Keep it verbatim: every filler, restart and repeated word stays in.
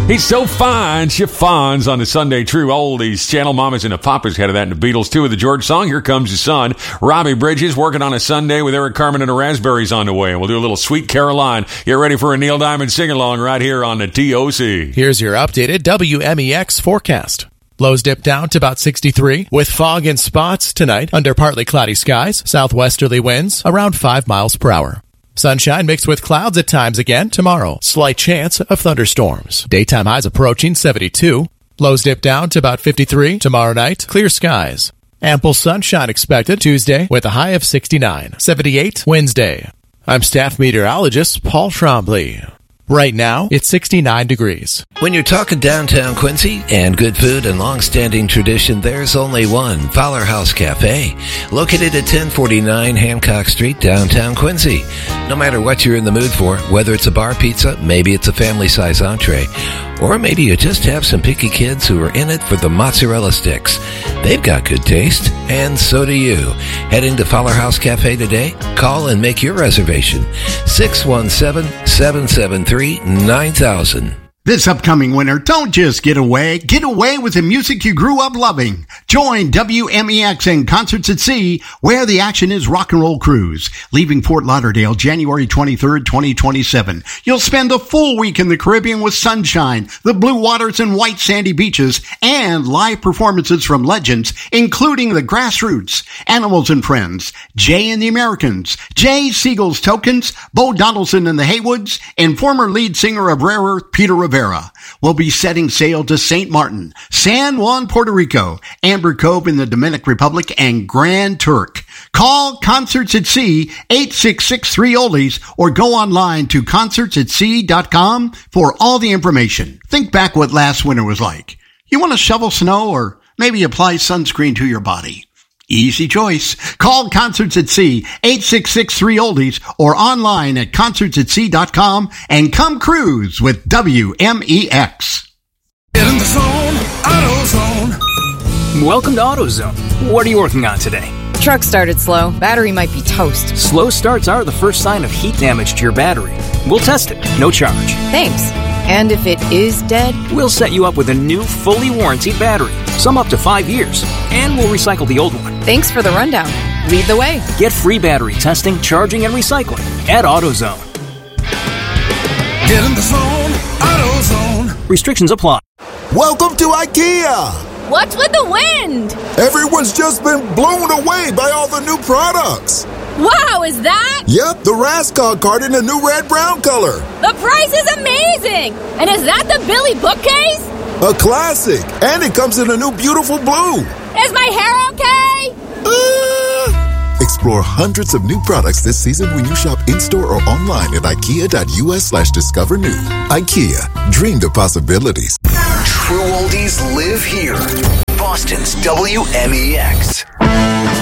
He's so fine, chiffons on the Sunday True Oldies channel. Mamas and the Papas had of that in the Beatles, too, with the George song. Here comes his son, Robbie Bridges, working on a Sunday with Eric Carmen and the Raspberries on the way. We'll do a little Sweet Caroline. Get ready for a Neil Diamond sing-along right here on the T O C. Here's your updated W M E X forecast. Lows dip down to about sixty-three, with fog and spots tonight under partly cloudy skies, southwesterly winds around five miles per hour. Sunshine mixed with clouds at times again tomorrow. Slight chance of thunderstorms. Daytime highs approaching seventy-two. Lows dip down to about fifty-three. Tomorrow night, clear skies. Ample sunshine expected Tuesday with a high of sixty-nine. seventy-eight Wednesday. I'm staff meteorologist Paul Trombley. Right now, it's sixty-nine degrees. When you're talking downtown Quincy and good food and long-standing tradition, there's only one, Fowler House Cafe, located at ten forty-nine Hancock Street, downtown Quincy. No matter what you're in the mood for, whether it's a bar pizza, maybe it's a family-size entree, or maybe you just have some picky kids who are in it for the mozzarella sticks. They've got good taste, and so do you. Heading to Fowler House Cafe today? Call and make your reservation. six one seven, seven seven three, nine thousand. This upcoming winter, don't just get away. Get away with the music you grew up loving. Join W M E X and Concerts at Sea, where the action is Rock and Roll Cruise. Leaving Fort Lauderdale January twenty-third, twenty twenty-seven. You'll spend a full week in the Caribbean with sunshine, the blue waters and white sandy beaches, and live performances from legends, including the Grassroots, Animals and Friends, Jay and the Americans, Jay Siegel's Tokens, Bo Donaldson and the Haywoods, and former lead singer of Rare Earth, Peter Rivera. Will be setting sail to Saint Martin, San Juan, Puerto Rico, Amber Cove in the Dominican Republic, and Grand Turk. Call Concerts at Sea, eight six six three oldies, or go online to concerts at sea dot com for all the information. Think back what last winter was like. You want to shovel snow or maybe apply sunscreen to your body? Easy choice. Call Concerts at Sea, eight six six three oldies, or online at concerts at sea dot com and come cruise with W M E X. Get in the zone, AutoZone. Welcome to AutoZone. What are you working on today? Truck started slow. Battery might be toast. Slow starts are the first sign of heat damage to your battery. We'll test it, no charge. Thanks. And if it is dead? We'll set you up with a new, fully warranted battery, some up to five years, and we'll recycle the old one. Thanks for the rundown. Lead the way. Get free battery testing, charging, and recycling at AutoZone. Get in the zone, AutoZone. Restrictions apply. Welcome to IKEA. What's with the wind? Everyone's just been blown away by all the new products. Wow, is that? Yep, the Raskog card in a new red-brown color. The price is amazing! And is that the Billy bookcase? A classic. And it comes in a new beautiful blue. Is my hair okay? Uh... Explore hundreds of new products this season when you shop in-store or online at ikea.us slash discover new. IKEA. Dream the possibilities. True Oldies live here. Boston's W M E X.